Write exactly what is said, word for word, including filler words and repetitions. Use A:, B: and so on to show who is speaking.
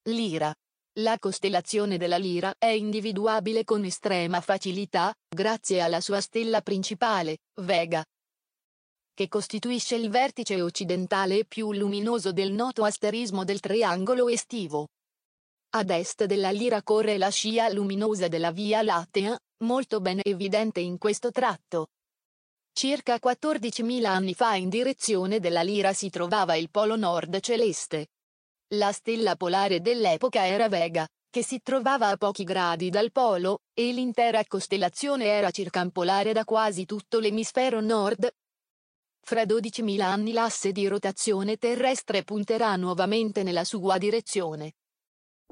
A: Lira. La costellazione della Lira è individuabile con estrema facilità, grazie alla sua stella principale, Vega, che costituisce il vertice occidentale e più luminoso del noto asterismo del triangolo estivo. Ad est della Lira corre la scia luminosa della Via Lattea, molto ben evidente in questo tratto. Circa quattordicimila anni fa in direzione della Lira si trovava il polo nord celeste. La stella polare dell'epoca era Vega, che si trovava a pochi gradi dal polo, e l'intera costellazione era circampolare da quasi tutto l'emisfero nord. Fra dodicimila anni l'asse di rotazione terrestre punterà nuovamente nella sua direzione.